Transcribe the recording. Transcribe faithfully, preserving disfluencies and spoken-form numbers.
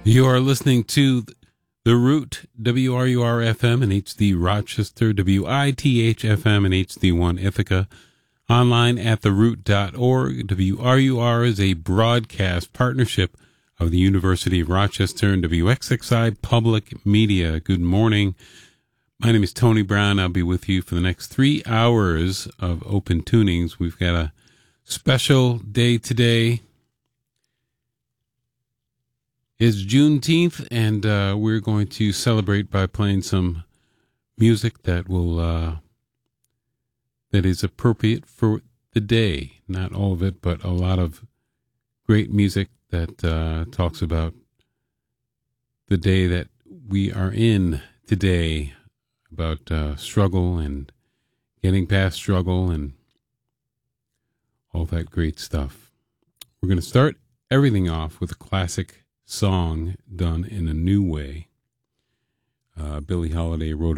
You are listening to The Root, W R U R F M and H D Rochester, W I T H F M and H D one Ithaca, online at the root dot org. W R U R is a broadcast partnership of the University of Rochester and W X X I Public Media. Good morning. My name is Tony Brown. I'll be with you for the next three hours of Open Tunings. We've got a special day today. It's Juneteenth, and uh, we're going to celebrate by playing some music that will uh, that is appropriate for the day. Not all of it, but a lot of great music that uh, talks about the day that we are in today, about uh, struggle and getting past struggle and all that great stuff. We're going to start everything off with a classic song done in a new way. Uh, Billie Holiday wrote